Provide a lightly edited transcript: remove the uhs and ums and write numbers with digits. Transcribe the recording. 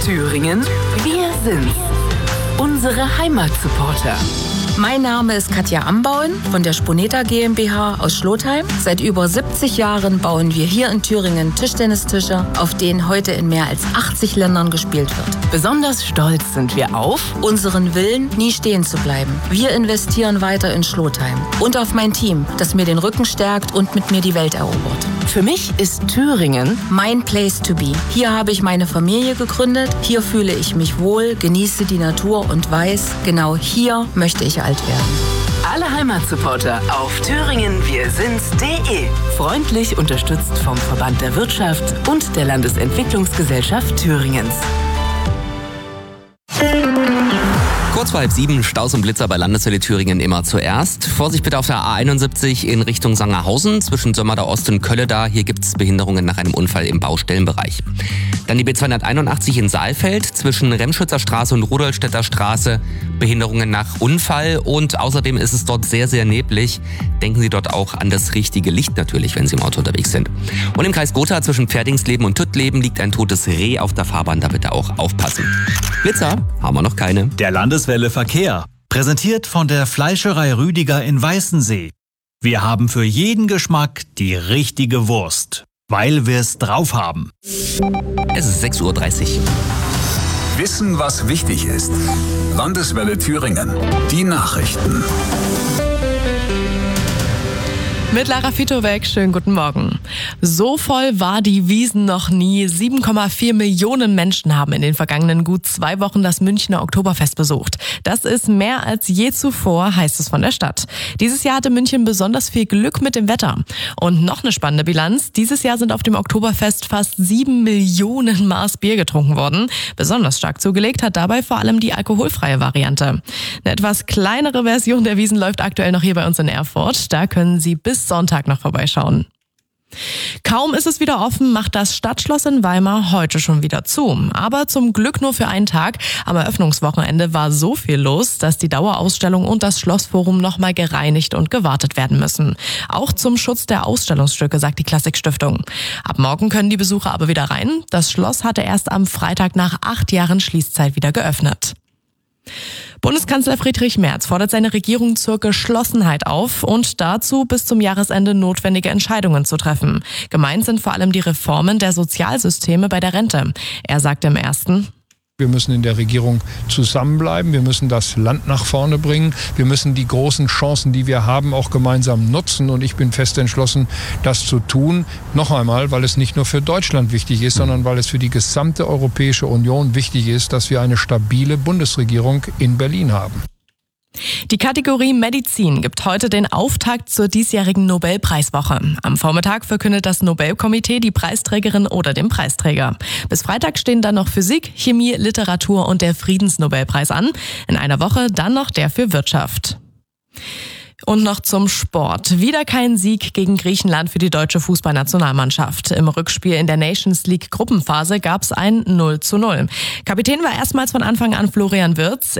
Thüringen, wir sind's. Unsere Heimatsupporter. Mein Name ist Katja Ambauen von der Spuneta GmbH aus Schlotheim. Seit über 70 Jahren bauen wir hier in Thüringen Tischtennistische, auf denen heute in mehr als 80 Ländern gespielt wird. Besonders stolz sind wir auf Unseren Willen, nie stehen zu bleiben. Wir investieren weiter in Schlotheim und auf mein Team, das mir den Rücken stärkt und mit mir die Welt erobert. Für mich ist Thüringen Mein Place to be. Hier habe ich meine Familie gegründet, hier fühle ich mich wohl, genieße die Natur und weiß, genau hier möchte ich alt werden. alle Heimatsupporter auf thüringenwirsinds.de. Freundlich unterstützt vom Verband der Wirtschaft und der Landesentwicklungsgesellschaft Thüringens. Kurz vor 6:30, Staus und Blitzer bei Landeswelle Thüringen immer zuerst. Vorsicht bitte auf der A71 in Richtung Sangerhausen zwischen Sömmerda Ost und Kölleda. Hier gibt es Behinderungen nach einem Unfall im Baustellenbereich. Dann die B281 in Saalfeld zwischen Remschützer Straße und Rudolstädter Straße. Behinderungen nach Unfall und außerdem ist es dort sehr, sehr neblig. Denken Sie dort auch an das richtige Licht natürlich, wenn Sie im Auto unterwegs sind. Und im Kreis Gotha zwischen Pferdingsleben und Tüttleben liegt ein totes Reh auf der Fahrbahn, da bitte auch aufpassen. Blitzer haben wir noch keine. Der Landeswelle Verkehr, präsentiert von der Fleischerei Rüdiger in Weißensee. Wir haben für jeden Geschmack die richtige Wurst, weil wir es drauf haben. Es ist 6:30 Uhr. Wissen, was wichtig ist. Landeswelle Thüringen. Die Nachrichten. Mit Lara Fitowek, schönen guten Morgen. So voll war die Wiesn noch nie. 7,4 Millionen Menschen haben in den vergangenen gut 2 Wochen das Münchner Oktoberfest besucht. Das ist mehr als je zuvor, heißt es von der Stadt. Dieses Jahr hatte München besonders viel Glück mit dem Wetter. Und noch eine spannende Bilanz. Dieses Jahr sind auf dem Oktoberfest fast 7 Millionen Maß Bier getrunken worden. Besonders stark zugelegt hat dabei vor allem die alkoholfreie Variante. Eine etwas kleinere Version der Wiesn läuft aktuell noch hier bei uns in Erfurt. Da können Sie bis Sonntag noch vorbeischauen. Kaum ist es wieder offen, macht das Stadtschloss in Weimar heute schon wieder zu. Aber zum Glück nur für einen Tag. Am Eröffnungswochenende war so viel los, dass die Dauerausstellung und das Schlossforum nochmal gereinigt und gewartet werden müssen. Auch zum Schutz der Ausstellungsstücke, sagt die Klassikstiftung. Ab morgen können die Besucher aber wieder rein. Das Schloss hatte erst am Freitag nach 8 Jahren Schließzeit wieder geöffnet. Bundeskanzler Friedrich Merz fordert seine Regierung zur Geschlossenheit auf und dazu, bis zum Jahresende notwendige Entscheidungen zu treffen. Gemeint sind vor allem die Reformen der Sozialsysteme bei der Rente. Er sagt im Ersten: Wir müssen in der Regierung zusammenbleiben, wir müssen das Land nach vorne bringen, wir müssen die großen Chancen, die wir haben, auch gemeinsam nutzen und ich bin fest entschlossen, das zu tun. Noch einmal, weil es nicht nur für Deutschland wichtig ist, sondern weil es für die gesamte Europäische Union wichtig ist, dass wir eine stabile Bundesregierung in Berlin haben. Die Kategorie Medizin gibt heute den Auftakt zur diesjährigen Nobelpreiswoche. Am Vormittag verkündet das Nobelkomitee die Preisträgerin oder den Preisträger. Bis Freitag stehen dann noch Physik, Chemie, Literatur und der Friedensnobelpreis an. In einer Woche dann noch der für Wirtschaft. Und noch zum Sport. Wieder kein Sieg gegen Griechenland für die deutsche Fußballnationalmannschaft. Im Rückspiel in der Nations League Gruppenphase gab es ein 0:0. Kapitän war erstmals von Anfang an Florian Wirtz.